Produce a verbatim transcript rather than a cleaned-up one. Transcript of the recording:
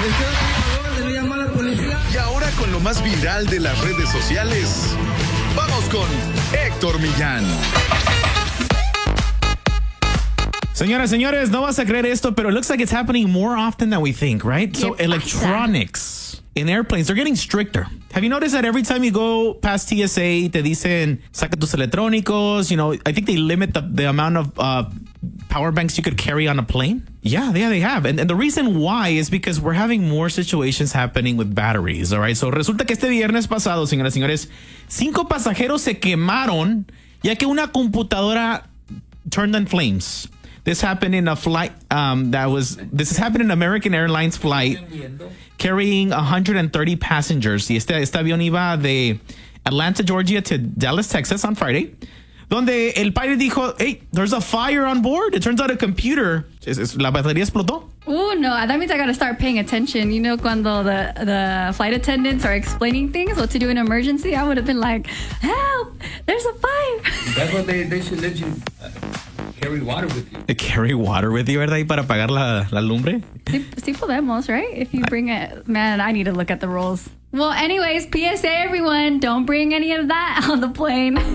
Y ahora con lo más viral de las redes sociales, vamos con Héctor Millán. Señoras, señores, no vas a creer esto, pero it looks like it's happening more often than we think, right? So electronics in airplanes, they're getting stricter. Have you noticed that every time you go past T S A, te dicen, saca tus electrónicos, you know, I think they limit the, the amount of uh, power banks you could carry on a plane? Yeah, yeah, they have. And, and the reason why is because we're having more situations happening with batteries, all right? So resulta que este viernes pasado, señoras y señores, cinco pasajeros se quemaron ya que una computadora turned on flames. This happened in a flight um, that was, this has happened in American Airlines flight carrying one hundred thirty passengers. Y este, este avión iba de Atlanta, Georgia to Dallas, Texas on Friday, donde el pilot dijo, hey, there's a fire on board. It turns out a computer, es, es, la batería explotó. Oh, no, that means I got to start paying attention. You know, cuando the, the flight attendants are explaining things, what to do in emergency, I would have been like, help, there's a fire. That's what they, they should let you... Uh, carry water with you. Carry water with you, ¿verdad? Y para apagar la, la lumbre. Sí, sí podemos, right? If you bring it. Man, I need to look at the rules. Well, anyways, P S A, everyone, don't bring any of that on the plane.